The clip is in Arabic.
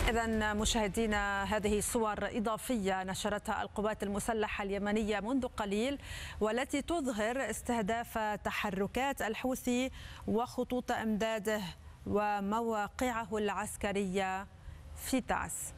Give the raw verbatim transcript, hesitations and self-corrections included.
إذن مشاهدينا، هذه صور إضافية نشرتها القوات المسلحة اليمنية منذ قليل، والتي تظهر استهداف تحركات الحوثي وخطوط إمداده ومواقعه العسكرية في تعز.